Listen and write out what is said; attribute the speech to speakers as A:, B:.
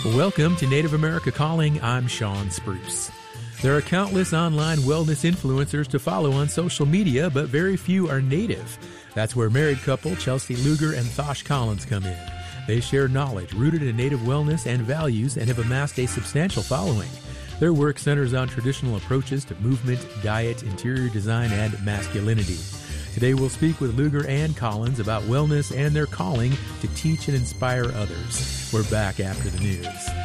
A: Welcome to Native America Calling. I'm Sean Spruce. There are countless online wellness influencers to follow on social media, but very few are native. That's where married couple Chelsea Luger and Thosh Collins come in. They share knowledge rooted in native wellness and values and have amassed a substantial following. Their work centers on traditional approaches to movement, diet, interior design, and masculinity. Today we'll speak with Luger and Collins about wellness and their calling to teach and inspire others. We're back after the news.